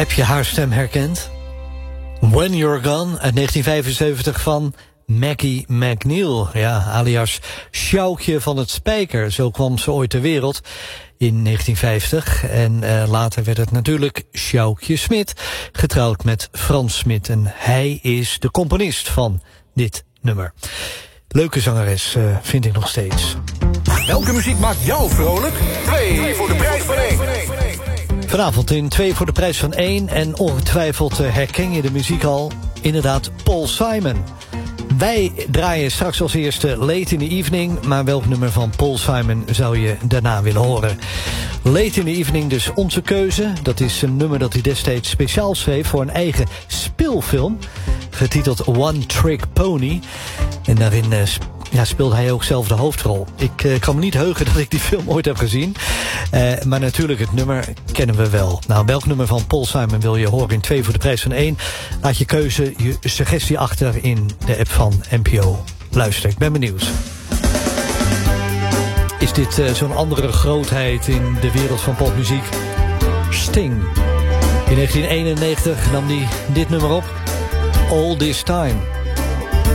Heb je haar stem herkend? When You're Gone uit 1975 van Maggie McNeil. Ja, alias Sjoukje van het Spijker. Zo kwam ze ooit ter wereld in 1950. En later werd het natuurlijk Sjoukje Smit. Getrouwd met Frans Smit. En hij is de componist van dit nummer. Leuke zangeres, vind ik nog steeds. Welke muziek maakt jou vrolijk? 2 voor de prijs van 1. Vanavond in 2 voor de prijs van 1. En ongetwijfeld herken je de muziek al. Inderdaad, Paul Simon. Wij draaien straks als eerste Late in the Evening. Maar welk nummer van Paul Simon zou je daarna willen horen? Late in the Evening, dus onze keuze. Dat is een nummer dat hij destijds speciaal schreef voor een eigen speelfilm. Getiteld One Trick Pony. En daarin speelde hij ook zelf de hoofdrol. Ik kan me niet heugen dat ik die film ooit heb gezien. Maar natuurlijk, het nummer kennen we wel. Nou, welk nummer van Paul Simon wil je horen in 2 voor de prijs van 1? Laat je keuze, je suggestie achter in de app van NPO. Luister, ik ben benieuwd. Is dit zo'n andere grootheid in de wereld van popmuziek? Sting. In 1991 nam hij dit nummer op. All This Time.